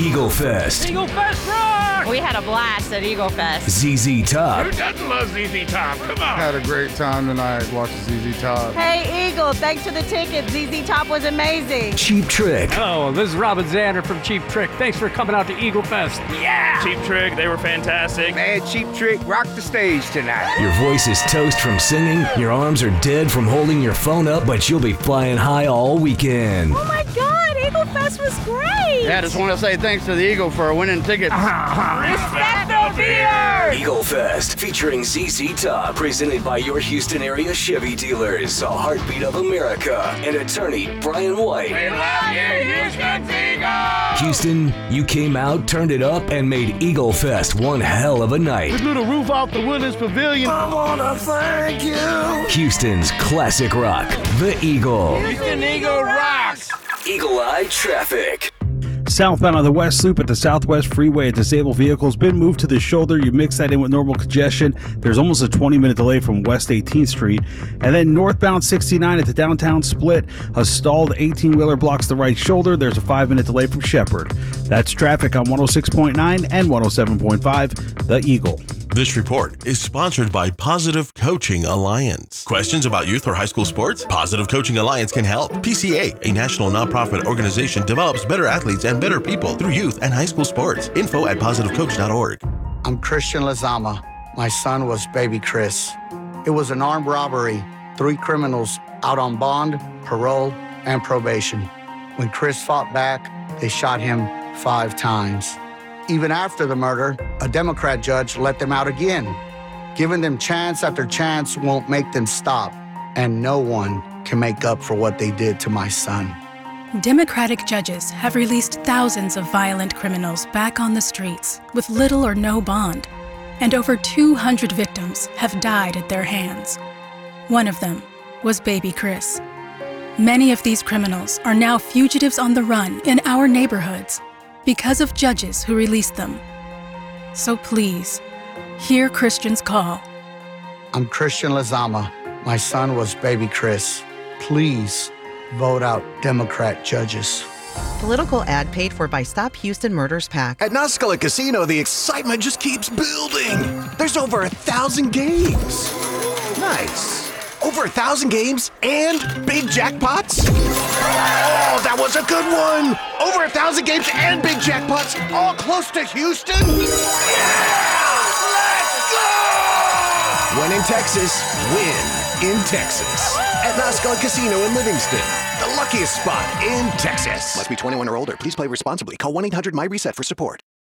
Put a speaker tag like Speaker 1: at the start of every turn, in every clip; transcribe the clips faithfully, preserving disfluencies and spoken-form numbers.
Speaker 1: Eagle Fest.
Speaker 2: Eagle Fest rock!
Speaker 3: We had a blast at Eagle Fest.
Speaker 1: Z Z Top.
Speaker 2: Who doesn't love Z Z Top? Come on.
Speaker 4: Had a great time tonight watching Z Z Top.
Speaker 5: Hey, Eagle, thanks for the ticket. Z Z Top was amazing.
Speaker 1: Cheap Trick.
Speaker 6: Hello, this is Robin Zander from Cheap Trick. Thanks for coming out to Eagle Fest.
Speaker 2: Yeah! Cheap Trick, they were fantastic.
Speaker 7: Man, Cheap Trick rocked the stage tonight.
Speaker 1: Your voice is toast from singing, your arms are dead from holding your phone up, but you'll be flying high all weekend.
Speaker 5: Oh my God, Eagle Fest was great.
Speaker 8: Yeah, I just want to say thanks to the Eagle for winning tickets.
Speaker 5: Respect the beer.
Speaker 1: Eagle Fest, featuring Z Z Top, presented by your Houston area Chevy dealers, a heartbeat of America, and attorney Brian White.
Speaker 2: We love you, Houston Eagles!
Speaker 1: Houston, you came out, turned it up, and made Eagle Fest one hell of a night.
Speaker 8: We blew the roof off the Woodlands Pavilion.
Speaker 1: I wanna thank you. Houston's classic rock, the Eagle.
Speaker 2: Houston Eagle rocks!
Speaker 1: Eagle Eye Traffic.
Speaker 9: Southbound on the West Loop at the Southwest Freeway, a disabled vehicle has been moved to the shoulder. You mix that in with normal congestion. There's almost a twenty minute delay from West eighteenth Street. And then northbound sixty-nine at the downtown split, a stalled eighteen wheeler blocks the right shoulder. There's a five minute delay from Shepherd. That's traffic on one oh six point nine and one oh seven point five, The Eagle.
Speaker 10: This report is sponsored by Positive Coaching Alliance. Questions about youth or high school sports? Positive Coaching Alliance can help. P C A, a national nonprofit organization, develops better athletes and better people through youth and high school sports. Info at positive coach dot org.
Speaker 11: I'm Christian Lazama. My son was baby Chris. It was an armed robbery. Three criminals out on bond, parole, and probation. When Chris fought back, they shot him five times. Even after the murder, a Democrat judge let them out again. Giving them chance after chance won't make them stop, and no one can make up for what they did to my son.
Speaker 12: Democratic judges have released thousands of violent criminals back on the streets with little or no bond, and over two hundred victims have died at their hands. One of them was baby Chris. Many of these criminals are now fugitives on the run in our neighborhoods because of judges who released them. So please, hear Christian's call.
Speaker 11: I'm Christian Lazama. My son was baby Chris. Please vote out Democrat judges.
Speaker 13: Political ad paid for by Stop Houston Murders PAC.
Speaker 14: At Nascala Casino, the excitement just keeps building. There's over a thousand games. Nice. Over a thousand games and big jackpots? Oh, that was a good one! Over a thousand games and big jackpots, all close to Houston? Yeah! Let's go! When in Texas, win in Texas. At Nascala Casino in Livingston, the luckiest spot in Texas. Must be twenty-one or older. Please play responsibly. Call one eight hundred M Y reset for support.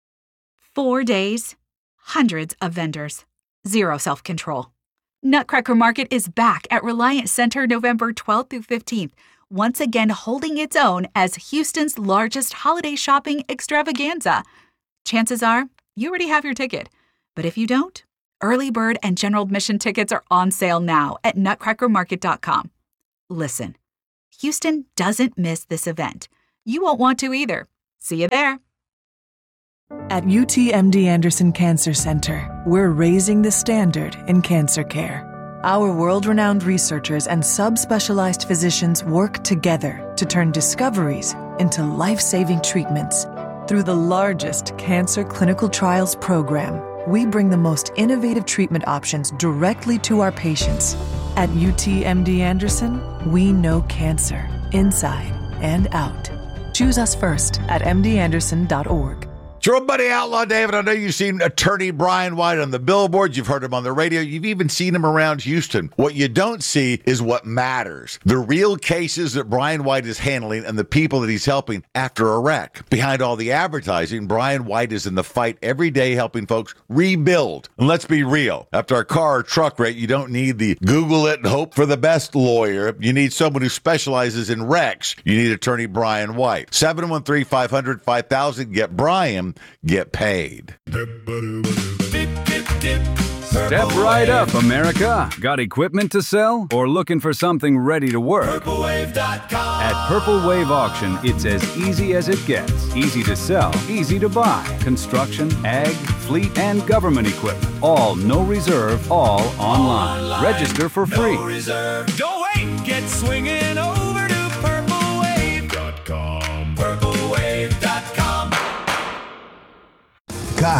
Speaker 15: Four days, hundreds of vendors, zero self-control. Nutcracker Market is back at Reliance Center November twelfth through fifteenth, once again holding its own as Houston's largest holiday shopping extravaganza. Chances are you already have your ticket, but if you don't, early bird and general admission tickets are on sale now at nutcracker market dot com. Listen, Houston doesn't miss this event. You won't want to either. See you there.
Speaker 16: At U T M D Anderson Cancer Center, we're raising the standard in cancer care. Our world-renowned researchers and subspecialized physicians work together to turn discoveries into life-saving treatments. Through the largest cancer clinical trials program, we bring the most innovative treatment options directly to our patients. At U T M D Anderson, we know cancer, inside and out. Choose us first at m d anderson dot org.
Speaker 17: It's your buddy Outlaw David. I know you've seen attorney Brian White on the billboards. You've heard him on the radio. You've even seen him around Houston. What you don't see is what matters. The real cases that Brian White is handling and the people that he's helping after a wreck. Behind all the advertising, Brian White is in the fight every day helping folks rebuild. And let's be real. After a car or truck wreck, you don't need the Google it and hope for the best lawyer. You need someone who specializes in wrecks. You need attorney Brian White. seven one three, five hundred, five thousand. Get Brian. Get paid.
Speaker 18: Step right up, America. Got equipment to sell or looking for something ready to work? Purple Wave dot com. At Purple Wave Auction, it's as easy as it gets. Easy to sell, easy to buy. Construction, ag, fleet, and government equipment. All no reserve, all online. online. Register for free.
Speaker 19: No reserve. Don't wait. Get swinging over to purple wave dot com. purple wave dot com.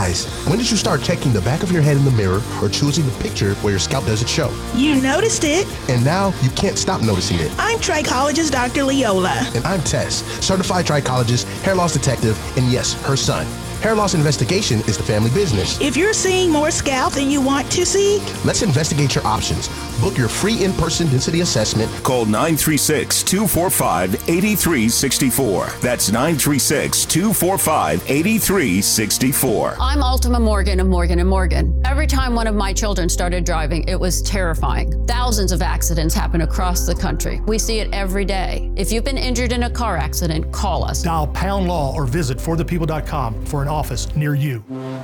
Speaker 14: Guys, when did you start checking the back of your head in the mirror or choosing the picture where your scalp doesn't show?
Speaker 20: You noticed it.
Speaker 14: And now you can't stop noticing it.
Speaker 20: I'm trichologist Doctor Leola.
Speaker 14: And I'm Tess, certified trichologist, hair loss detective, and yes, her son. Hair loss investigation is the family business.
Speaker 20: If you're seeing more scalp than you want to see,
Speaker 14: let's investigate your options. Book your free in-person density assessment.
Speaker 21: Call nine three six, two four five, eight three six four. That's nine three six, two four five, eight three six four.
Speaker 22: I'm Ultima Morgan of Morgan and Morgan. Every time one of my children started driving, it was terrifying. Thousands of accidents happen across the country. We see it every day. If you've been injured in a car accident, call us.
Speaker 23: Dial pound law or visit for the people dot com for an office near you.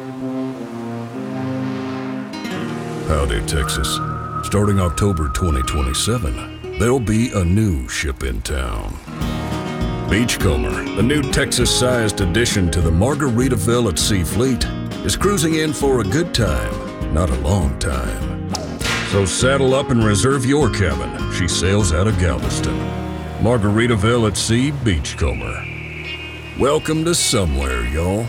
Speaker 24: Howdy, Texas. Starting October twenty twenty-seven, there'll be a new ship in town. Beachcomber, the new Texas-sized addition to the Margaritaville at Sea Fleet, is cruising in for a good time, not a long time. So saddle up and reserve your cabin. She sails out of Galveston. Margaritaville at Sea, Beachcomber. Welcome to somewhere, y'all.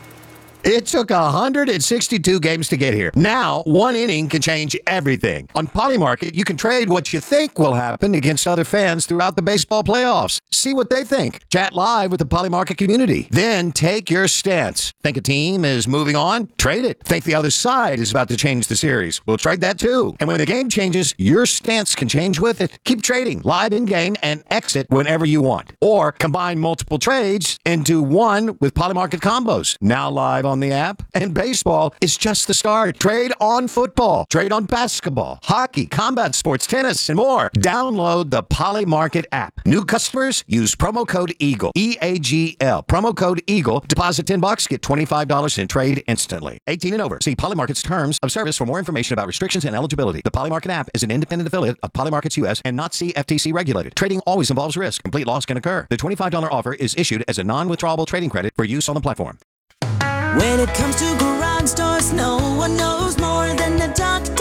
Speaker 25: It took one hundred sixty-two games to get here. Now, one inning can change everything. On Polymarket, you can trade what you think will happen against other fans throughout the baseball playoffs. See what they think. Chat live with the Polymarket community. Then take your stance. Think a team is moving on? Trade it. Think the other side is about to change the series? We'll trade that too. And when the game changes, your stance can change with it. Keep trading live in-game and exit whenever you want. Or combine multiple trades into one with Polymarket combos. Now live on on the app, and baseball is just the start. Trade on football, trade on basketball, hockey, combat sports, tennis, and more. Download the Polymarket app. New customers use promo code EAGLE, E A G L. Promo code EAGLE. Deposit ten bucks, get twenty-five dollars in trade instantly. eighteen and over. See Polymarket's terms of service for more information about restrictions and eligibility. The Polymarket app is an independent affiliate of Polymarkets U S and not C F T C regulated. Trading always involves risk. Complete loss can occur. The twenty-five dollars offer is issued as a non-withdrawable trading credit for use on the platform.
Speaker 26: When it comes to garage doors, no one knows more than the doctor.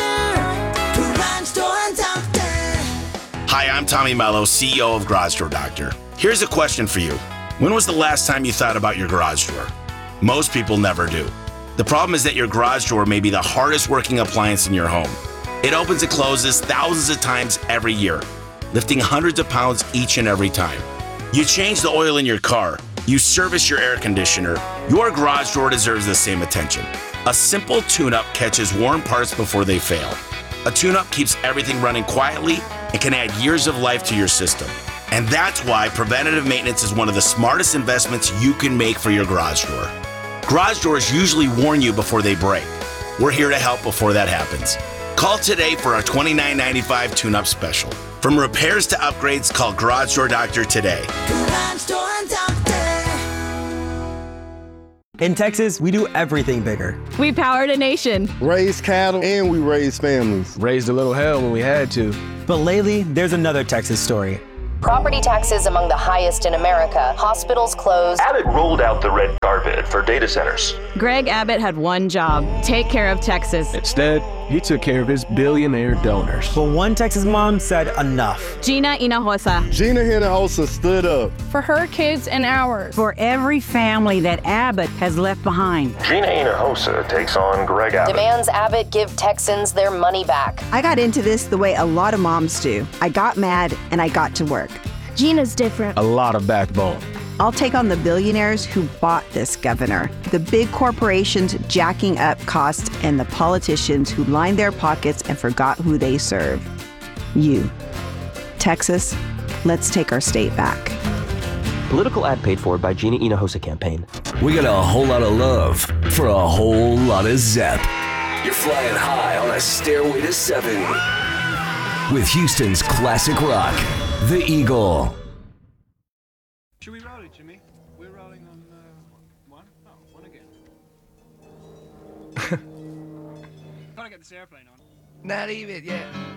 Speaker 26: Garage Door Doctor.
Speaker 27: Hi, I'm Tommy Mello, C E O of Garage Door Doctor. Here's a question for you. When was the last time you thought about your garage door? Most people never do. The problem is that your garage door may be the hardest working appliance in your home. It opens and closes thousands of times every year, lifting hundreds of pounds each and every time. You change the oil in your car, you service your air conditioner, your garage door deserves the same attention. A simple tune-up catches worn parts before they fail. A tune-up keeps everything running quietly and can add years of life to your system. And that's why preventative maintenance is one of the smartest investments you can make for your garage door. Garage doors usually warn you before they break. We're here to help before that happens. Call today for our twenty-nine ninety-five tune-up special. From repairs to upgrades, call Garage Door Doctor today.
Speaker 26: Garage Door Doctor.
Speaker 28: In Texas, we do everything bigger.
Speaker 5: We powered a nation.
Speaker 29: Raised cattle and we raised families.
Speaker 30: Raised a little hell when we had to.
Speaker 28: But lately, there's another Texas story.
Speaker 31: Property taxes among the highest in America. Hospitals closed.
Speaker 32: Abbott rolled out the red carpet for data centers.
Speaker 5: Greg Abbott had one job: take care of Texas.
Speaker 30: Instead, he took care of his billionaire donors.
Speaker 28: But one Texas mom said enough.
Speaker 5: Gina Hinojosa.
Speaker 29: Gina Hinojosa stood up.
Speaker 33: For her kids and ours.
Speaker 34: For every family that Abbott has left behind.
Speaker 32: Gina Hinojosa takes on Greg Abbott.
Speaker 31: Demands Abbott give Texans their money back.
Speaker 35: I got into this the way a lot of moms do. I got mad and I got to work.
Speaker 33: Gina's different.
Speaker 30: A lot of backbone.
Speaker 35: I'll take on the billionaires who bought this governor, the big corporations jacking up costs, and the politicians who lined their pockets and forgot who they serve. You. Texas, let's take our state back.
Speaker 36: Political ad paid for by Gina Hinojosa campaign.
Speaker 1: We got a whole lot of love for a whole lot of zep. You're flying high on a stairway to seven. With Houston's classic rock, The Eagle.
Speaker 37: Should we roll it, Jimmy? We're rolling on uh, one? Oh, one again. Gotta get this airplane on.
Speaker 38: Not even, yeah.